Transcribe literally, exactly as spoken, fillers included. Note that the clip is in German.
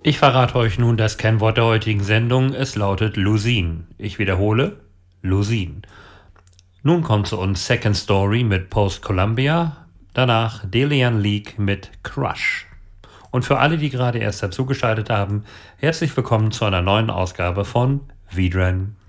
Ich verrate euch nun das Kennwort der heutigen Sendung. Es lautet Lusin. Ich wiederhole, Lusin. Nun kommt zu uns Second Story mit Post Columbia, danach Delian League mit Crush. Und für alle, die gerade erst dazugeschaltet haben, herzlich willkommen zu einer neuen Ausgabe von Vedran